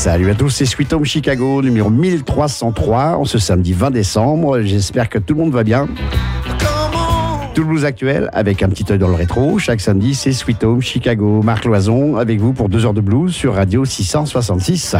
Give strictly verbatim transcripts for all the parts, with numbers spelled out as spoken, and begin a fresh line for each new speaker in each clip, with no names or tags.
Salut à tous, c'est Sweet Home Chicago, numéro mille trois cent trois, en ce samedi vingt décembre. J'espère que tout le monde va bien. Tout le blues actuel, avec un petit œil dans le rétro. Chaque samedi, c'est Sweet Home Chicago. Marc Loison, avec vous pour deux heures de blues sur Radio six cent soixante-six.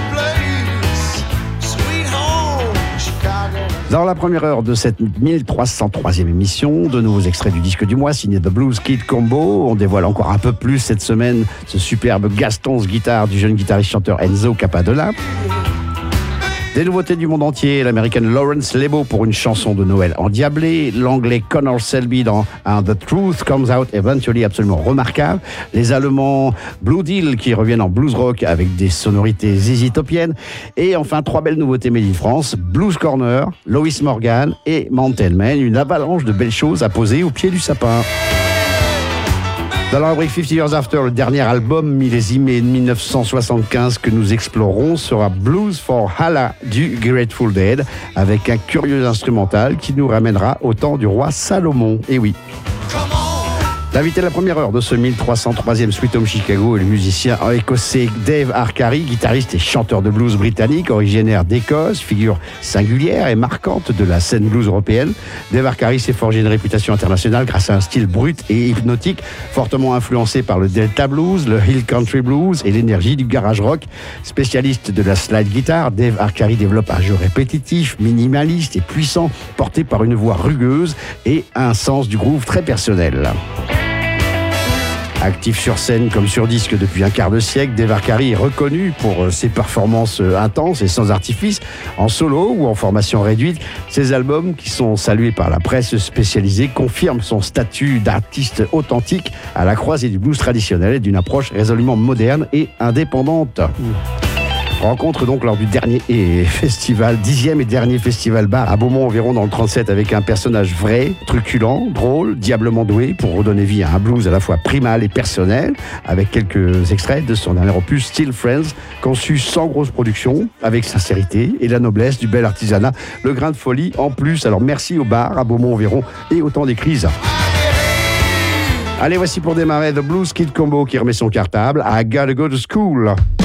Dans la première heure de cette mille trois cent troisième émission, de nouveaux extraits du disque du mois signé The Blues Kid Combo. On dévoile encore un peu plus cette semaine ce superbe Gaston's guitare du jeune guitariste-chanteur Enzo Capadonna. Des nouveautés du monde entier, l'américaine Lawrence Lebo pour une chanson de Noël endiablée, l'anglais Connor Selby dans un The Truth Comes Out Eventually absolument remarquable, les allemands Blue Deal qui reviennent en blues rock avec des sonorités zizi-topiennes, et enfin trois belles nouveautés made in France, Blues Corner, Lois Morgan et Mountain Man, une avalanche de belles choses à poser au pied du sapin. Dans la rubrique cinquante Years After, le dernier album millésimé mille neuf cent soixante-quinze que nous explorons sera Blues for Allah du Grateful Dead, avec un curieux instrumental qui nous ramènera au temps du roi Salomon. Et oui. L'invité de la première heure de ce mille trois cent troisième Sweet Home Chicago est le musicien écossais Dave Arcari, guitariste et chanteur de blues britannique, originaire d'Écosse, figure singulière et marquante de la scène blues européenne. Dave Arcari s'est forgé une réputation internationale grâce à un style brut et hypnotique, fortement influencé par le Delta Blues, le Hill Country Blues et l'énergie du garage rock. Spécialiste de la slide guitar, Dave Arcari développe un jeu répétitif, minimaliste et puissant, porté par une voix rugueuse et un sens du groove très personnel. Actif sur scène comme sur disque depuis un quart de siècle, Dave Arcari est reconnu pour ses performances intenses et sans artifice, en solo ou en formation réduite. Ses albums, qui sont salués par la presse spécialisée, confirment son statut d'artiste authentique à la croisée du blues traditionnel et d'une approche résolument moderne et indépendante. Rencontre donc lors du dernier festival, dixième et dernier festival bar à Beaumont-Environ dans le trente-sept, avec un personnage vrai, truculent, drôle, diablement doué pour redonner vie à un blues à la fois primal et personnel, avec quelques extraits de son dernier opus Still Friends, conçu sans grosse production, avec sincérité et la noblesse du bel artisanat, le grain de folie en plus. Alors merci au bar à Beaumont-Environ et au temps des crises. Allez, voici pour démarrer The Blues Kid Combo qui remet son cartable à I Gotta Go to School.